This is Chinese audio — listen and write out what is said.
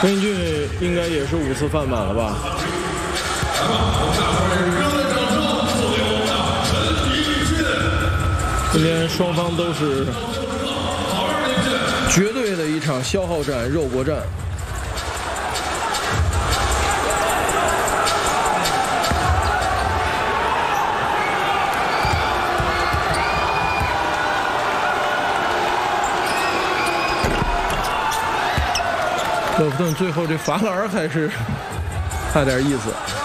陈英俊应该也是5次犯满了吧？今天双方都是绝对的一场消耗战、肉搏战。勒夫顿最后这罚篮还是差点意思。